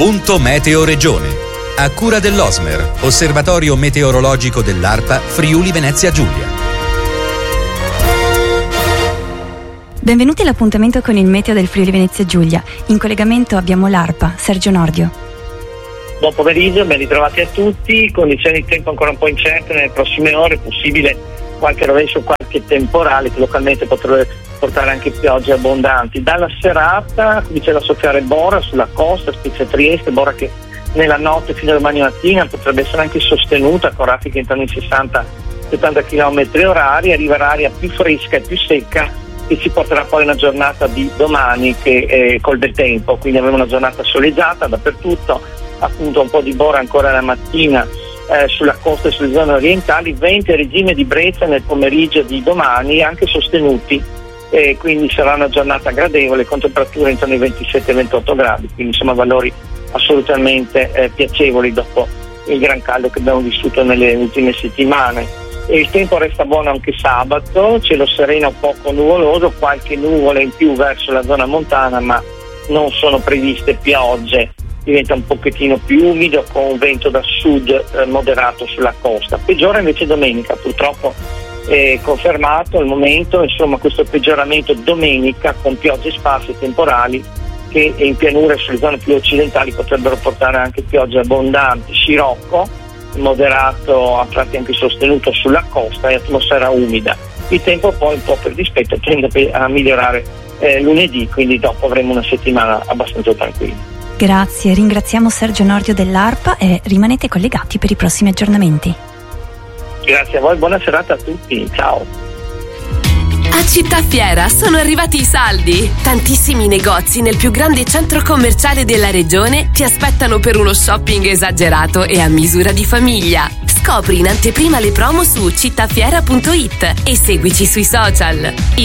Punto Meteo Regione. A cura dell'Osmer, Osservatorio Meteorologico dell'ARPA Friuli Venezia Giulia. Benvenuti all'appuntamento con il meteo del Friuli Venezia Giulia. In collegamento abbiamo l'ARPA, Sergio Nordio. Buon pomeriggio, ben ritrovati a tutti. Condizioni di tempo ancora un po' incerte nelle prossime ore, possibile qualche rovescio, qualche temporale che localmente potrebbe portare anche piogge abbondanti. Dalla serata comincia a soffiare bora sulla costa, Spezia Trieste, bora che nella notte fino a domani mattina potrebbe essere anche sostenuta con raffiche intorno ai 60-70 km/h. Arriverà aria più fresca e più secca che ci porterà poi una giornata di domani che col bel tempo, quindi avremo una giornata soleggiata dappertutto, appunto un po' di bora ancora la mattina sulla costa e sulle zone orientali, venti a regime di brezza nel pomeriggio di domani anche sostenuti, quindi sarà una giornata gradevole con temperature intorno ai 27-28 gradi, quindi insomma valori assolutamente piacevoli dopo il gran caldo che abbiamo vissuto nelle ultime settimane. E il tempo resta buono anche sabato, cielo sereno poco nuvoloso, qualche nuvola in più verso la zona montana, ma non sono previste piogge, diventa un pochettino più umido con un vento da sud moderato sulla costa. Peggiora invece domenica, purtroppo è confermato al momento, insomma, questo peggioramento domenica con piogge sparse temporali che in pianura e sulle zone più occidentali potrebbero portare anche piogge abbondanti, scirocco moderato, a tratti anche sostenuto sulla costa e atmosfera umida. Il tempo poi un po' per dispetto tende a migliorare lunedì, quindi dopo avremo una settimana abbastanza tranquilla. Grazie, ringraziamo Sergio Nordio dell'ARPA e rimanete collegati per i prossimi aggiornamenti. Grazie a voi, buona serata a tutti, ciao. A Città Fiera sono arrivati i saldi. Tantissimi negozi nel più grande centro commerciale della regione ti aspettano per uno shopping esagerato e a misura di famiglia. Scopri in anteprima le promo su cittafiera.it e seguici sui social.